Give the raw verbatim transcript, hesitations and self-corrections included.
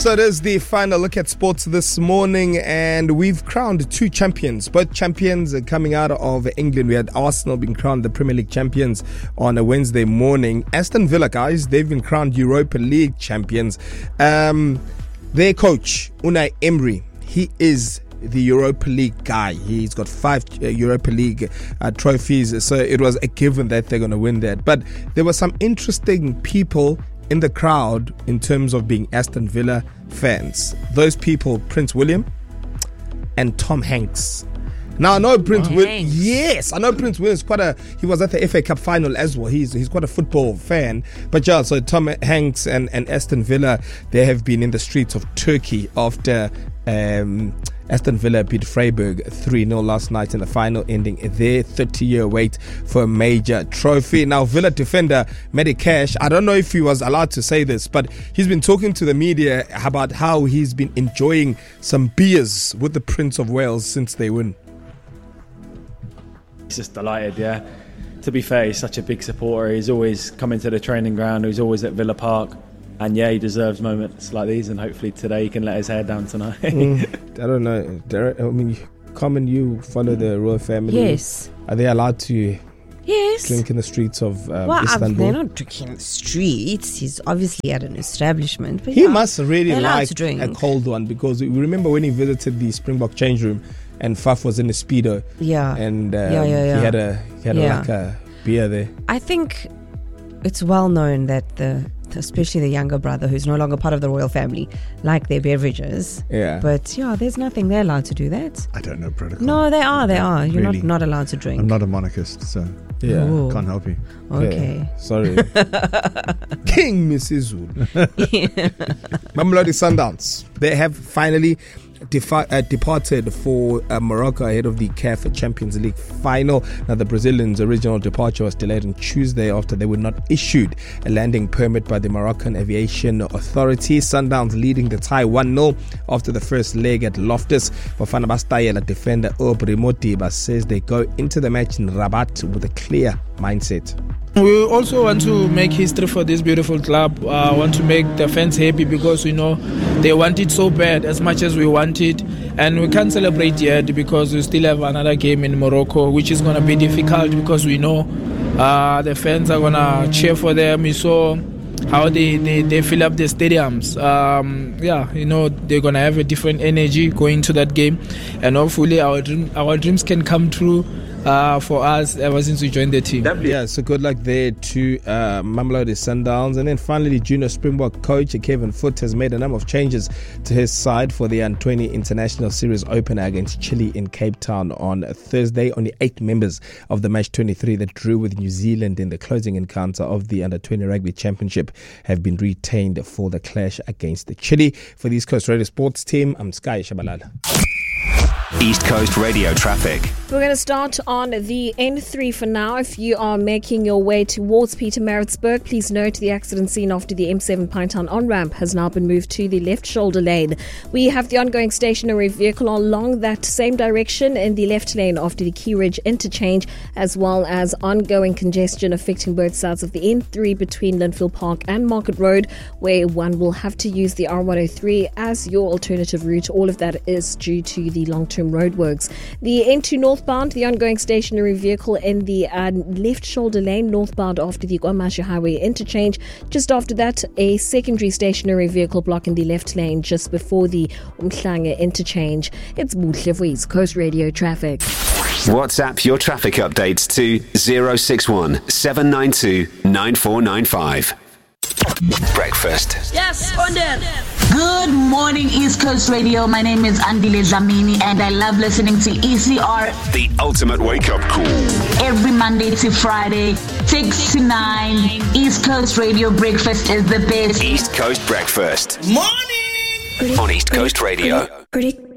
So it is the final look at sports this morning, and we've crowned two champions. Both champions are coming out of England. We had Arsenal being crowned the Premier League champions on a Wednesday morning. Aston Villa, guys, they've been crowned Europa League champions. Um, their coach, Unai Emery, he is the Europa League guy. He's got five uh, Europa League uh, trophies, so it was a given that they're going to win that. But there were some interesting people in the crowd in terms of being Aston Villa fans. Those people, Prince William and Tom Hanks. Now I know Prince oh, William. Yes, I know Prince William is quite a. He was at the F A Cup final as well. He's he's quite a football fan. But yeah, so Tom Hanks and, and Aston Villa, they have been in the streets of Turkey after um, Aston Villa beat Freiburg three nil last night in the final, ending their thirty-year wait for a major trophy. Now, Villa defender Matty Cash, I don't know if he was allowed to say this, but he's been talking to the media about how he's been enjoying some beers with the Prince of Wales since they win. He's just delighted, yeah. To be fair, he's such a big supporter. He's always coming to the training ground. He's always at Villa Park. And yeah, he deserves moments like these, and hopefully today he can let his hair down tonight. mm, I don't know, Derek, I mean, Carmen, you follow the royal family. Yes. Are they allowed to yes. drink in the streets of um, well, Istanbul? They're not drinking in the streets. He's obviously at an establishment. But he yeah, must really like a cold one, because we remember when he visited the Springbok change room and Faf was in a Speedo. Yeah. And um, yeah, yeah, yeah. he had a he had yeah. a, like a beer there. I think it's well known that the especially the younger brother, who's no longer part of the royal family, like their beverages. Yeah. But yeah, there's nothing they're allowed to do that. I don't know protocol. No, they are. They are. You're really? not not allowed to drink. I'm not a monarchist, so yeah, Ooh. can't help you. Okay. Yeah. Sorry. King Missus Mamelodi Sundowns, they have finally Defi- uh, departed for uh, Morocco ahead of the C A F Champions League final. Now, the Brazilians' original departure was delayed on Tuesday after they were not issued a landing permit by the Moroccan Aviation Authority. Sundowns leading the tie one nil after the first leg at Loftus. Bafana Bastayela defender Aubrey Modiba says they go into the match in Rabat with a clear mindset. We also want to make history for this beautiful club. I uh, want to make the fans happy, because we know they want it so bad as much as we want it, and we can't celebrate yet because we still have another game in Morocco, which is going to be difficult because we know uh, the fans are going to cheer for them. We saw how they, they, they fill up the stadiums. Um, yeah, you know, they're going to have a different energy going to that game, and hopefully our dream, our dreams can come true Uh, for us ever since we joined the team. Yeah, so good luck there to uh, Mamelodi Sundowns. And then finally, junior Springbok coach Kevin Foot has made a number of changes to his side for the under twenty International Series opener against Chile in Cape Town on Thursday. Only eight members of the match twenty-three that drew with New Zealand in the closing encounter of the under twenty Rugby Championship have been retained for the clash against the Chile. For the East Coast Radio Sports team, I'm Sky Shabalala. East Coast Radio traffic. We're going to start on the N three for now. If you are making your way towards Pietermaritzburg, please note the accident scene after the M seven Pinetown on-ramp has now been moved to the left shoulder lane. We have the ongoing stationary vehicle along that same direction in the left lane after the Key Ridge interchange, as well as ongoing congestion affecting both sides of the N three between Linfield Park and Market Road, where one will have to use the R one oh three as your alternative route. All of that is due to the long-term roadworks. The N two northbound, the ongoing stationary vehicle in the uh, left shoulder lane northbound after the KwaMashu Highway interchange. Just after that, a secondary stationary vehicle blocking the left lane just before the Umhlanga interchange. It's Buhle for East Coast Radio traffic. WhatsApp your traffic updates to zero six one seven nine two nine four nine five. Breakfast. Yes, on there. Good morning, East Coast Radio. My name is Andile Zamini, and I love listening to E C R. The ultimate wake-up call. Every Monday to Friday, six to nine. East Coast Radio Breakfast is the best. East Coast Breakfast. Morning! On East Coast Radio.